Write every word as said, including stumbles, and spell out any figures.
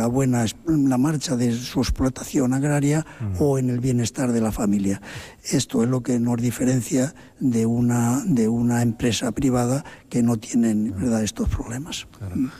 la buena la marcha de su explotación agraria uh-huh. o en el bienestar de la familia. Esto es lo que nos diferencia de una, de una empresa privada que no tienen, ¿verdad?, estos problemas. Claro.